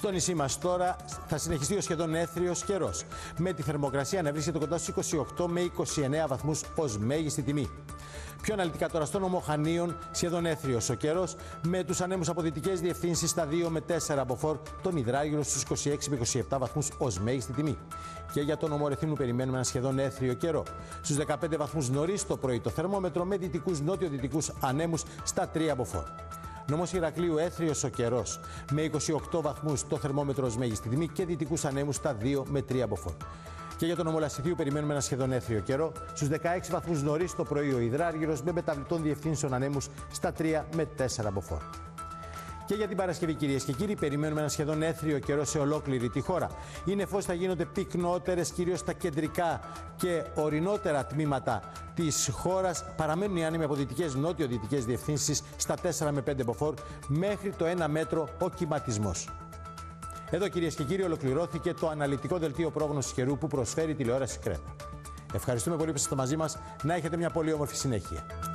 Στο νησί μας τώρα θα συνεχιστεί ο σχεδόν έθριος καιρός, με τη θερμοκρασία να βρίσκεται κοντά στους 28 με 29 βαθμούς ως μέγιστη τιμή. Πιο αναλυτικά τώρα στο νομό Χανίων, σχεδόν έθριος ο καιρός, με τους ανέμους από δυτικές διευθύνσεις στα 2 με 4 από φορ, τον Ιδράργυρο στους 26 με 27 βαθμούς ως μέγιστη τιμή. Και για τον νομό Ρεθύμνου περιμένουμε ένα σχεδόν έθριο καιρό. Στους 15 βαθμούς νωρίς το πρωί το θερμόμετρο, με δυτικούς νότιο-δυτικούς ανέμους στα 3 από φορ. Νομός Ηρακλείου έθριος ο καιρός, με 28 βαθμούς το θερμόμετρο ως μέγιστη τιμή και δυτικούς ανέμους στα 2 με 3 από φορ. Και για τον νομό Λασιθίου περιμένουμε ένα σχεδόν έθριο καιρό. Στους 16 βαθμούς νωρίς το πρωί ο Ιδράργυρος, με μεταβλητών διευθύνσεων ανέμους στα 3 με 4 από φορ. Και για την Παρασκευή, κυρίες και κύριοι, περιμένουμε ένα σχεδόν έθριο καιρό σε ολόκληρη τη χώρα. Οι νεφώσεις θα γίνονται πυκνότερες, κυρίως στα κεντρικά και ορεινότερα τμήματα της χώρας. Παραμένουν οι άνεμοι από δυτικές νότιο-δυτικές διευθύνσεις στα 4 με 5 μποφόρ, μέχρι το 1 μέτρο ο κυματισμός. Εδώ, κυρίες και κύριοι, ολοκληρώθηκε το αναλυτικό δελτίο πρόγνωσης καιρού που προσφέρει η τηλεόραση Κρέτα. Ευχαριστούμε πολύ που είστε μαζί μας. Να έχετε μια πολύ όμορφη συνέχεια.